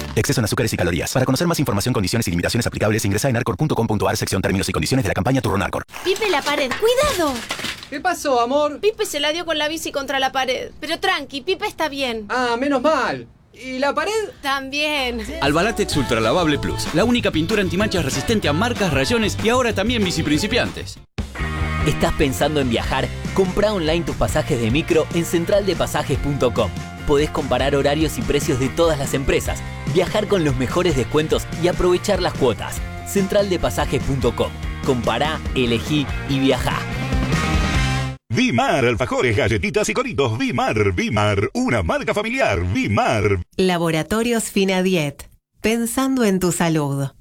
Exceso en azúcares y calorías. Para conocer más información, condiciones y limitaciones aplicables, ingresa en arcor.com.ar, sección términos y condiciones de la campaña Turronarcor. Pipe, la pared. ¡Cuidado! ¿Qué pasó, amor? Pipe se la dio con la bici contra la pared. Pero tranqui, Pipe está bien. Ah, menos mal. ¿Y la pared? También. Albalatex Ultra Lavable Plus, la única pintura antimanchas resistente a marcas, rayones y ahora también bici principiantes. ¿Estás pensando en viajar? Comprá online tus pasajes de micro en centraldepasajes.com. Podés comparar horarios y precios de todas las empresas, viajar con los mejores descuentos y aprovechar las cuotas. Centraldepasajes.com. Compará, elegí y viajá. Vimar, alfajores, galletitas y coritos. Vimar, una marca familiar. Vimar. Laboratorios Finadiet. Pensando en tu salud.